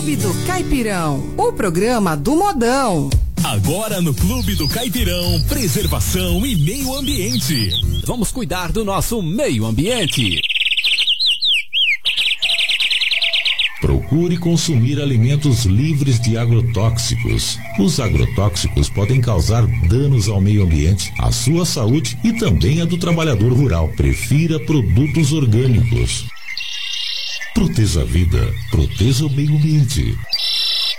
Clube do Caipirão, o programa do modão. Agora no Clube do Caipirão, preservação e meio ambiente. Vamos cuidar do nosso meio ambiente. Procure consumir alimentos livres de agrotóxicos. Os agrotóxicos podem causar danos ao meio ambiente, à sua saúde e também à do trabalhador rural. Prefira produtos orgânicos. Proteja a vida, proteja o meio ambiente.